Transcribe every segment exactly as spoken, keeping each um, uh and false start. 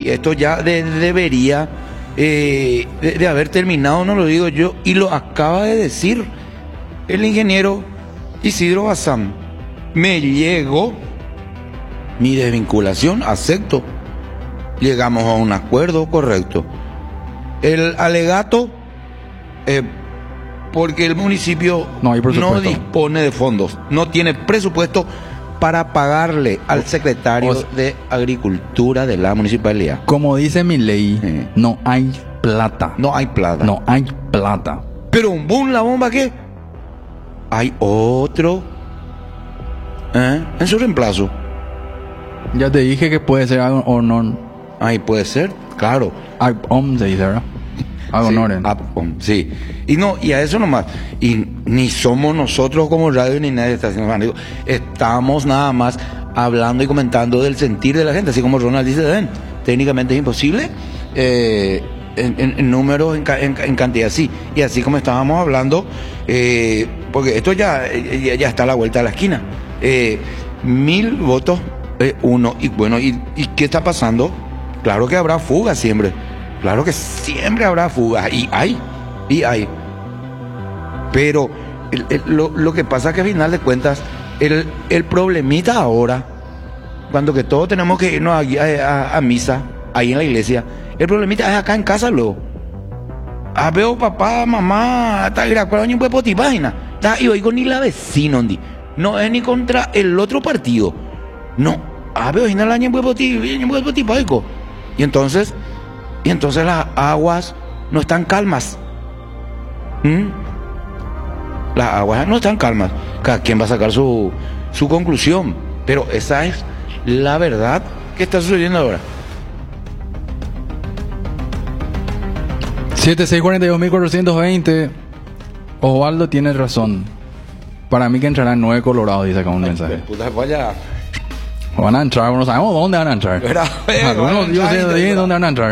esto ya de- debería eh, de, de haber terminado, no lo digo yo, y lo acaba de decir el ingeniero Isidro Bazán. Me llegó mi desvinculación, acepto. Llegamos a un acuerdo correcto. El alegato, eh, porque el municipio No hay presupuesto. no dispone de fondos, no tiene presupuesto para pagarle al secretario O sea, de Agricultura de la municipalidad. Como dice mi ley, Sí. no hay plata. No hay plata. No hay plata. Pero un boom, la bomba, ¿qué? Hay otro ¿eh? en su reemplazo. Ya te dije que puede ser algo honor. Ahí puede ser, claro. Om se dice, ¿verdad? Algo Sí, honor. Apcom, sí. Y no, y a eso nomás. Y ni somos nosotros como radio ni nadie está haciendo digo, estamos nada más hablando y comentando del sentir de la gente, así como Ronald dice, ven, técnicamente es imposible, eh, en, en- en números, en, ca- en ca- en cantidad, sí. Y así como estábamos hablando, eh, porque esto ya, ya, ya está a la vuelta de la esquina. Eh, mil votos, eh, uno. Y bueno, ¿y, ¿y qué está pasando? Claro que habrá fugas siempre. Claro que siempre habrá fugas. Y hay, y hay. Pero el- el- lo, lo que pasa es que al final de cuentas, el, el problemita ahora, cuando que todos tenemos que irnos aquí a, a- a misa, ahí en la iglesia, el problemita es acá en casa luego. Ah, veo papá, mamá, está iracuado ni puede poti página. Y hoy con ni la vecino, ndi. No es ni contra el otro partido. No. Ah, veo ni la ni puede poti, ni puede poti paico. Y entonces, y entonces las aguas no están calmas. ¿Mm? Las aguas no están calmas. Cada quien va a sacar su, su conclusión. Pero esa es la verdad que está sucediendo ahora. siete seis cuatro dos cuatro dos cero. Osvaldo tiene razón. Para mí que entrarán nueve colorados, dice acá un mensaje. Puta, vaya. Van a entrar, no sabemos dónde van a entrar. Verá, eh, Algunos van a yo entrar sé y te de digo. dónde van a entrar.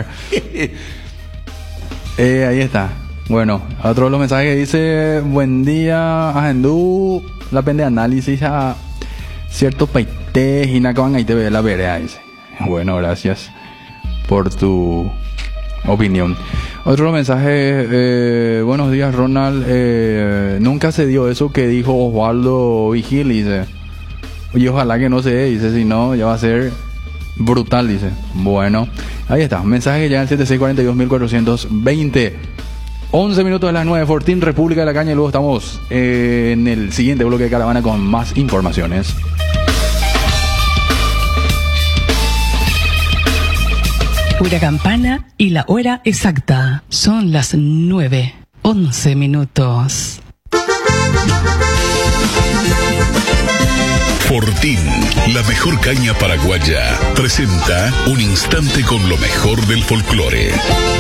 Eh, ahí está. Bueno, otro de los mensajes que dice: buen día, Ajendú. La pende análisis a cierto peite y nacaban ahí te ve la vereda, dice. Bueno, gracias por tu opinión. Otro mensaje: eh, buenos días, Ronald. Eh, nunca se dio eso que dijo Osvaldo Vigil, dice. Y ojalá que no se dé, dice, si no, ya va a ser brutal, dice. Bueno, ahí está. Mensaje que llega al siete seis cuatro dos cuatro dos cero. once minutos de las nueve, Fortín, República de la Caña. Y luego estamos eh, en el siguiente bloque de Caravana con más informaciones. Pura campana y la hora exacta. Son las nueve, once minutos. Fortín, la mejor caña paraguaya, presenta un instante con lo mejor del folclore.